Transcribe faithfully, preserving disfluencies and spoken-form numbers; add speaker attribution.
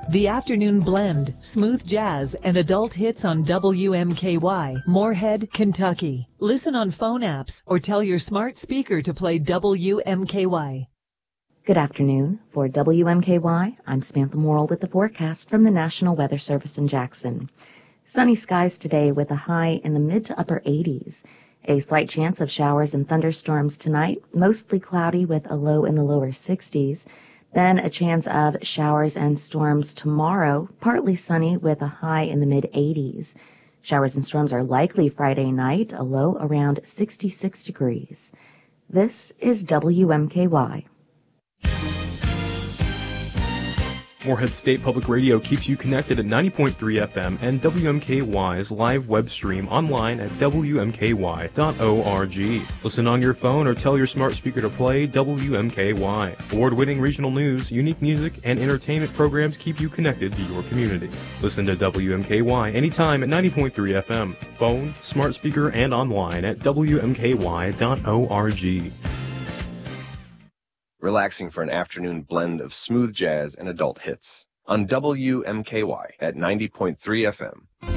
Speaker 1: The Afternoon Blend, smooth jazz and adult hits on W M K Y, Moorhead, Kentucky. Listen on phone apps or tell your smart speaker to play W M K Y.
Speaker 2: Good afternoon. For W M K Y, I'm Samantha Morrill with the forecast from the National Weather Service in Jackson. Sunny skies today with a high in the mid to upper eighties. A slight chance of showers and thunderstorms tonight, mostly cloudy with a low in the lower sixties. Then a chance of showers and storms tomorrow, partly sunny with a high in the mid-eighties. Showers and storms are likely Friday night, a low around sixty-six degrees. This is W M K Y.
Speaker 3: Moorhead State Public Radio keeps you connected at ninety point three F M and W M K Y's live web stream online at W M K Y dot org. Listen on your phone or tell your smart speaker to play W M K Y. Award-winning regional news, unique music, and entertainment programs keep you connected to your community. Listen to W M K Y anytime at ninety point three F M. Phone, smart speaker, and online at W M K Y dot org.
Speaker 4: Relaxing for an afternoon blend of smooth jazz and adult hits on W M K Y at ninety point three F M.